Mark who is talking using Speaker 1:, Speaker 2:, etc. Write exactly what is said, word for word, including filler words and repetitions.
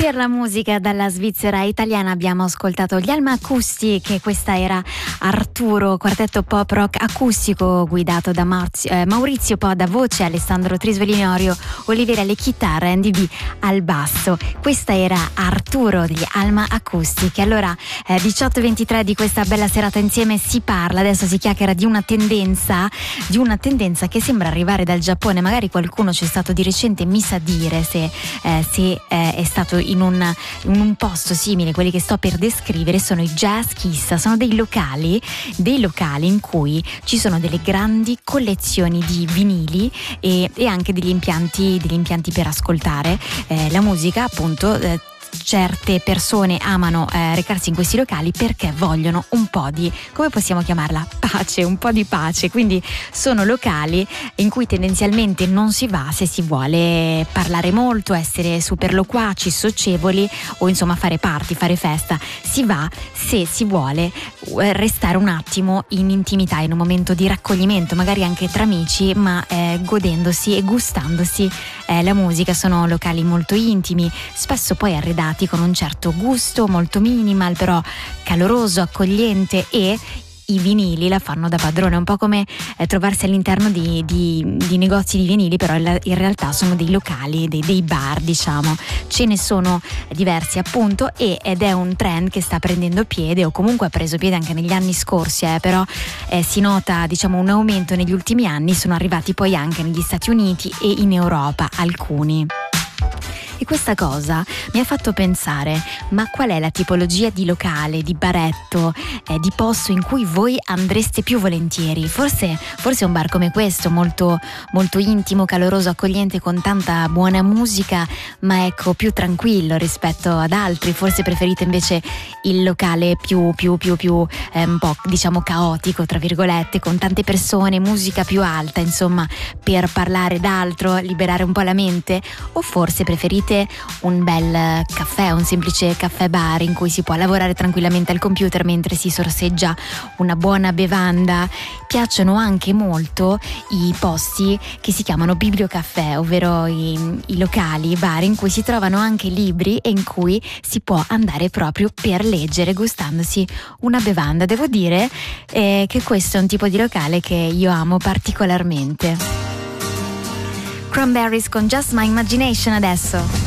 Speaker 1: Per la musica dalla Svizzera italiana abbiamo ascoltato gli Alma Acoustic, e questa era Arturo, quartetto pop rock acustico guidato da Marzio, eh, Maurizio Pod a voce, Alessandro Trisvolini Orio Olivera alle chitarre, Andy B al basso. Questa era Arturo degli Alma Acoustic. Allora eh, diciotto e ventitré di questa bella serata insieme si parla, adesso si chiacchiera di una tendenza, di una tendenza che sembra arrivare dal Giappone. Magari qualcuno c'è stato di recente, mi sa dire se, eh, se eh, è stato in un, in un posto simile. Quelli che sto per descrivere sono i Jazz Kiss, sono dei locali dei locali in cui ci sono delle grandi collezioni di vinili e, e anche degli impianti degli impianti per ascoltare eh, la musica, appunto. eh, Certe persone amano eh, recarsi in questi locali perché vogliono un po' di, come possiamo chiamarla, pace, un po' di pace. Quindi sono locali in cui tendenzialmente non si va se si vuole parlare molto, essere super loquaci, socievoli o insomma fare party, fare festa. Si va se si vuole eh, restare un attimo in intimità, in un momento di raccoglimento, magari anche tra amici, ma eh, godendosi e gustandosi eh, la musica. Sono locali molto intimi, spesso poi arredati con un certo gusto, molto minimal però caloroso, accogliente, e i vinili la fanno da padrone, un po' come eh, trovarsi all'interno di, di, di negozi di vinili, però in, in realtà sono dei locali, dei, dei bar, diciamo. Ce ne sono diversi appunto, e, ed è un trend che sta prendendo piede, o comunque ha preso piede anche negli anni scorsi, eh, però eh, si nota, diciamo, un aumento negli ultimi anni. Sono arrivati poi anche negli Stati Uniti e in Europa alcuni. E questa cosa mi ha fatto pensare, ma qual è la tipologia di locale, di baretto, eh, di posto in cui voi andreste più volentieri? Forse, forse un bar come questo, molto, molto intimo, caloroso, accogliente, con tanta buona musica, ma ecco più tranquillo rispetto ad altri. Forse preferite invece il locale più, più, più, più eh, un po' diciamo caotico, tra virgolette, con tante persone, musica più alta, insomma, per parlare d'altro, liberare un po' la mente? O forse preferite un bel caffè, un semplice caffè bar in cui si può lavorare tranquillamente al computer mentre si sorseggia una buona bevanda? Piacciono anche molto i posti che si chiamano bibliocaffè, ovvero i, i locali, i bar in cui si trovano anche libri e in cui si può andare proprio per leggere gustandosi una bevanda. Devo dire eh, che questo è un tipo di locale che io amo particolarmente. Cranberries con Just My Imagination adesso.